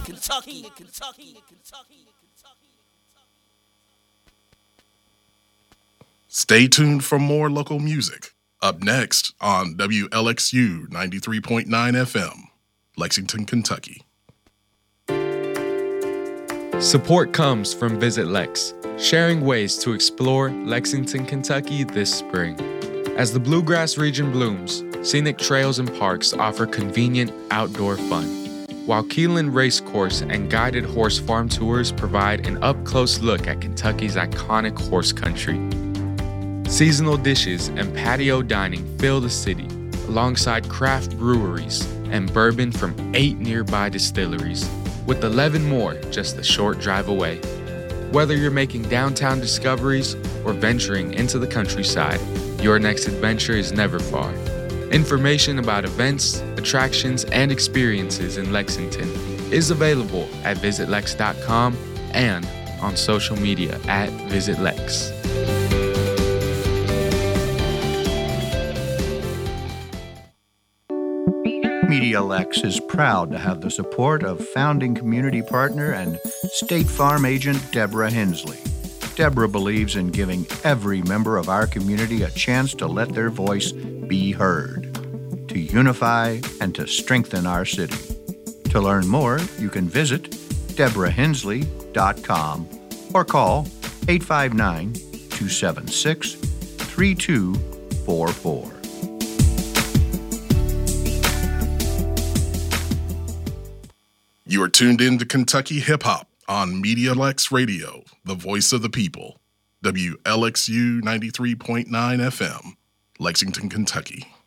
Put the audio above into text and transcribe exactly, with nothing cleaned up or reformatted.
Kentucky, Kentucky, Kentucky. Stay tuned for more local music. Up next on W L X U ninety-three point nine F M, Lexington, Kentucky. Support comes from Visit Lex, sharing ways to explore Lexington, Kentucky this spring. As the Bluegrass region blooms, scenic trails and parks offer convenient outdoor fun, while Keeneland Racecourse and guided horse farm tours provide an up-close look at Kentucky's iconic horse country. Seasonal dishes and patio dining fill the city, alongside craft breweries and bourbon from eight nearby distilleries, with eleven more just a short drive away. Whether you're making downtown discoveries or venturing into the countryside, your next adventure is never far. Information about events, attractions, and experiences in Lexington is available at visit lex dot com and on social media at Visit Lex. MediaLex is proud to have the support of founding community partner and State Farm agent Deborah Hensley. Deborah believes in giving every member of our community a chance to let their voice be heard, to unify and to strengthen our city. To learn more, you can visit deborah hensley dot com or call eight five nine, two seven six, three two four four. You are tuned in to Kentucky Hip Hop on MediaLex Radio, the voice of the people. W L X U ninety-three point nine F M, Lexington, Kentucky.